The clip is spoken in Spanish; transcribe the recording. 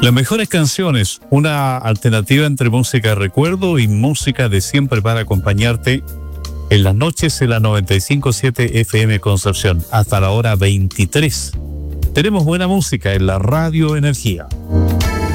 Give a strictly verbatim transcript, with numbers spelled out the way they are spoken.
Las mejores canciones, una alternativa entre música de recuerdo y música de siempre para acompañarte en las noches en la noventa y cinco punto siete F M Concepción, hasta la hora veintitrés. Tenemos buena música en la Radio Energía.